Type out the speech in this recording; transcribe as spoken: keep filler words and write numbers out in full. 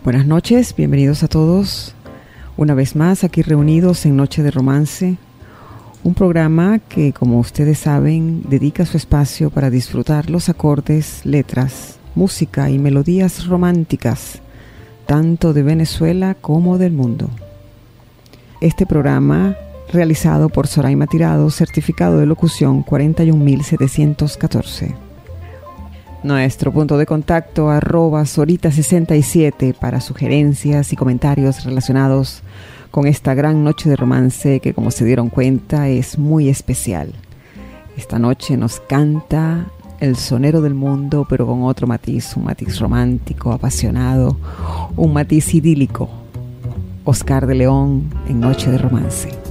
Buenas noches, bienvenidos a todos. Una vez más aquí reunidos en Noche de Romance, un programa que, como ustedes saben, dedica su espacio para disfrutar los acordes, letras, música y melodías románticas, tanto de Venezuela como del mundo. Este programa, realizado por Soraima Tirado, certificado de locución cuarenta y un mil setecientos catorce. Nuestro punto de contacto arroba Sorita sesenta y siete para sugerencias y comentarios relacionados con esta gran noche de romance que, como se dieron cuenta, es muy especial. Esta noche nos canta el sonero del mundo, pero con otro matiz, un matiz romántico, apasionado, un matiz idílico. Oscar de León en Noche de Romance.